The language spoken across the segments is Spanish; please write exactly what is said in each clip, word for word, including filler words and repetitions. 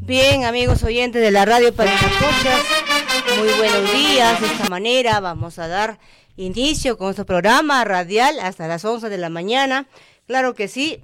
Bien, amigos oyentes de la radio Parinacochas, muy buenos días. De esta manera vamos a dar inicio con nuestro programa radial hasta las once de la mañana. Claro que sí.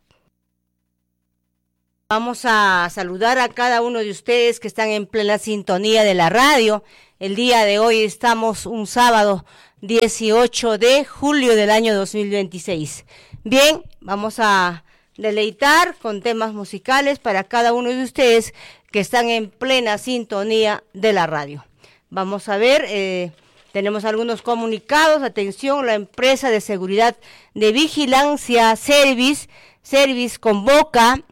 Vamos a saludar a cada uno de ustedes que están en plena sintonía de la radio. El día de hoy estamos un sábado dieciocho de julio del año dos mil veintiséis. Bien, vamos a deleitar con temas musicales para cada uno de ustedes que están en plena sintonía de la radio. Vamos a ver, eh, tenemos algunos comunicados. Atención, la empresa de seguridad de vigilancia Service, Service convoca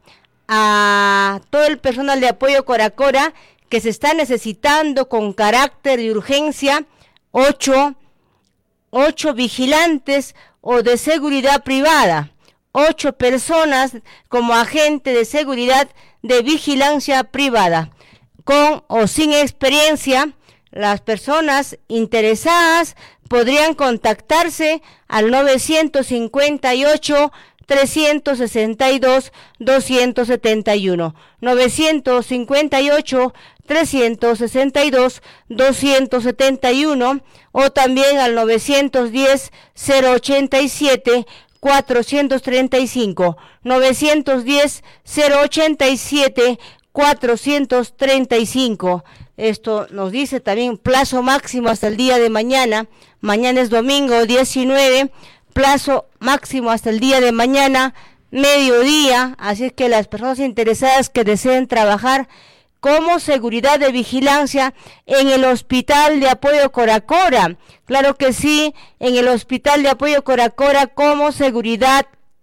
a todo el personal de apoyo Coracora que se está necesitando con carácter de urgencia ocho, ocho vigilantes o de seguridad privada, ocho personas como agente de seguridad de vigilancia privada, con o sin experiencia. Las personas interesadas podrían contactarse al novecientos cincuenta y ocho, trescientos sesenta y dos, doscientos setenta y uno, novecientos cincuenta y ocho, trescientos sesenta y dos, doscientos setenta y uno, o también al novecientos diez, cero ochenta y siete, cuatrocientos treinta y cinco, novecientos diez, cero ochenta y siete, cuatrocientos treinta y cinco. Esto nos dice también plazo máximo hasta el día de mañana. Mañana es domingo diecinueve, plazo máximo hasta el día de mañana, mediodía. Así es que las personas interesadas que deseen trabajar como seguridad de vigilancia en el Hospital de Apoyo Coracora, claro que sí, en el Hospital de Apoyo Coracora como seguridad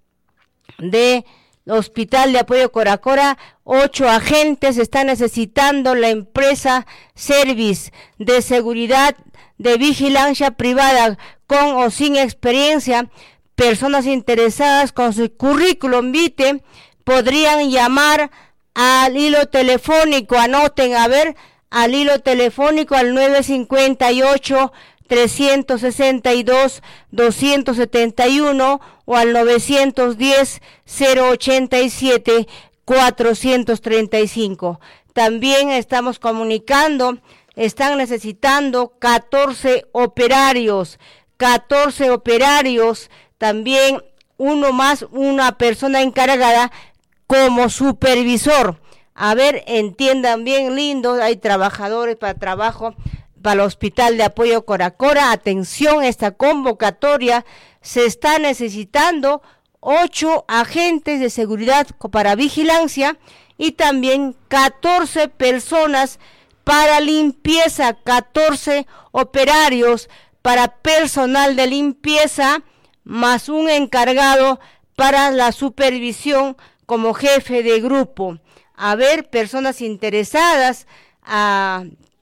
de Hospital de Apoyo Coracora, ocho agentes está necesitando la empresa Service de seguridad de vigilancia privada con o sin experiencia. Personas interesadas con su currículum vitae podrían llamar al hilo telefónico, anoten, a ver, al hilo telefónico al nueve cincuenta y ocho, trescientos sesenta y dos, doscientos setenta y uno o al novecientos diez, cero ochenta y siete, cuatrocientos treinta y cinco. También estamos comunicando, están necesitando catorce operarios, catorce operarios, también uno más, una persona encargada como supervisor. A ver, entiendan bien lindo, hay trabajadores para trabajo para el Hospital de Apoyo Coracora. Atención, esta convocatoria se está necesitando ocho agentes de seguridad para vigilancia y también catorce personas para limpieza, catorce operarios para personal de limpieza, más un encargado para la supervisión como jefe de grupo. A ver, personas interesadas a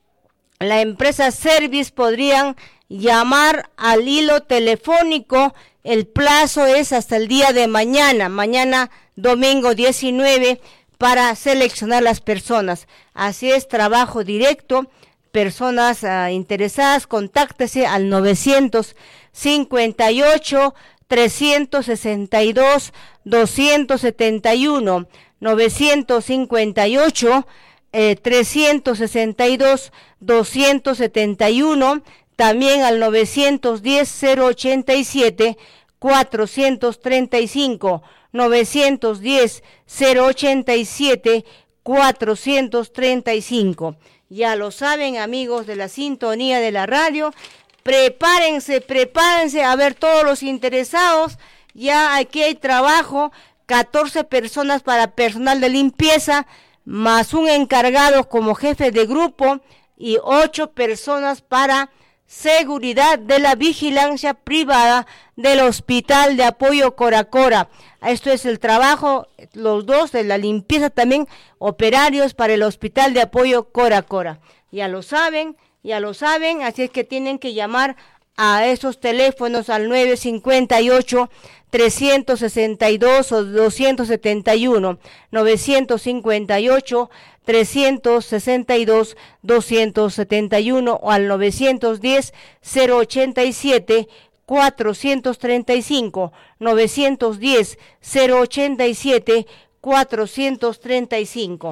la empresa Service podrían llamar al hilo telefónico. El plazo es hasta el día de mañana, mañana domingo diecinueve, para seleccionar las personas. Así es, trabajo directo. Personas uh, interesadas, contáctese al novecientos cincuenta y ocho, trescientos sesenta y dos, doscientos setenta y uno, novecientos cincuenta y ocho, eh, trescientos sesenta y dos, doscientos setenta y uno, también al novecientos diez, cero ochenta y siete, cuatrocientos treinta y cinco, novecientos diez, cero ochenta y siete, cuatrocientos treinta y cinco. Ya lo saben, amigos de la sintonía de la radio, prepárense, prepárense, a ver todos los interesados, ya aquí hay trabajo, catorce personas para personal de limpieza, más un encargado como jefe de grupo y ocho personas para seguridad de la vigilancia privada del Hospital de Apoyo Coracora. Esto es el trabajo, los dos de la limpieza también, operarios para el Hospital de Apoyo Coracora. Ya lo saben, ya lo saben, así es que tienen que llamar a esos teléfonos al nueve cincuenta y ocho, trescientos sesenta y dos o doscientos setenta y uno, novecientos cincuenta y ocho, trescientos sesenta y dos, doscientos setenta y uno o al novecientos diez, cero ochenta y siete, cuatrocientos treinta y cinco, novecientos diez, cero ochenta y siete, cuatrocientos treinta y cinco.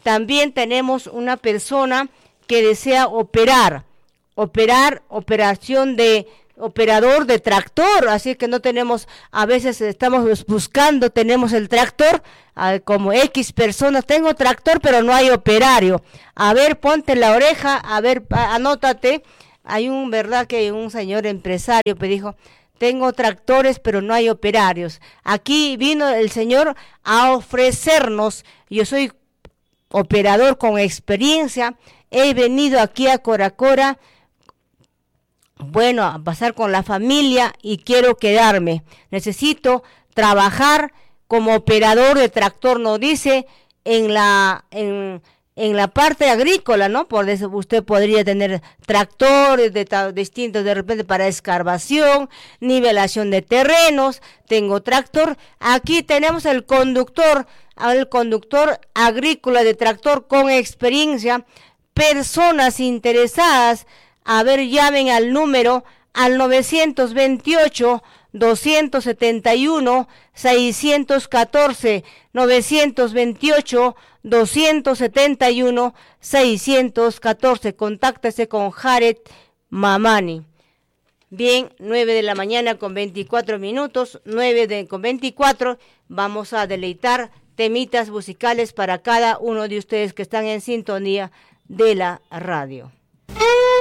También tenemos una persona que desea operar, operar, operación de operador de tractor, así que no tenemos, a veces estamos buscando, tenemos el tractor, como X personas, tengo tractor pero no hay operario. A ver, ponte la oreja, a ver, anótate. Hay un, verdad que un señor empresario me dijo, tengo tractores pero no hay operarios. Aquí vino el señor a ofrecernos, yo soy operador con experiencia, he venido aquí a Coracora, bueno, a pasar con la familia y quiero quedarme. Necesito trabajar como operador de tractor, nos dice, en la en, en la parte agrícola, ¿no? Por eso usted podría tener tractores de, de distintos, de repente para excavación, nivelación de terrenos. Tengo tractor. Aquí tenemos el conductor, el conductor agrícola de tractor con experiencia. Personas interesadas, a ver, llamen al número al novecientos veintiocho, doscientos setenta y uno, seiscientos catorce, novecientos veintiocho, doscientos setenta y uno, seiscientos catorce. Contáctese con Jared Mamani. Bien, nueve de la mañana con veinticuatro minutos, nueve de, con veinticuatro, vamos a deleitar temitas musicales para cada uno de ustedes que están en sintonía de la radio.